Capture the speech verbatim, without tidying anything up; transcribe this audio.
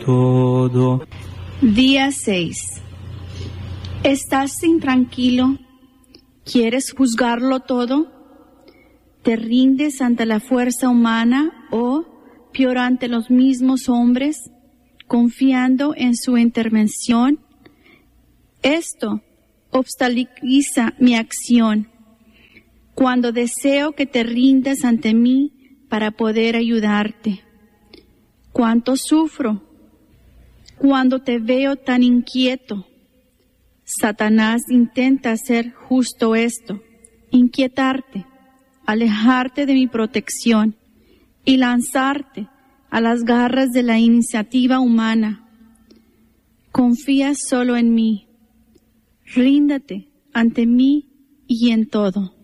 todo. Día seis. ¿Estás intranquilo? ¿Quieres juzgarlo todo? ¿Te rindes ante la fuerza humana o, peor, ante los mismos hombres, confiando en su intervención? Esto obstaculiza mi acción cuando deseo que te rindas ante mí para poder ayudarte. ¿Cuánto sufro cuando te veo tan inquieto? Satanás intenta hacer justo esto, inquietarte, alejarte de mi protección y lanzarte a las garras de la iniciativa humana. Confía solo en mí, ríndete ante mí y en todo.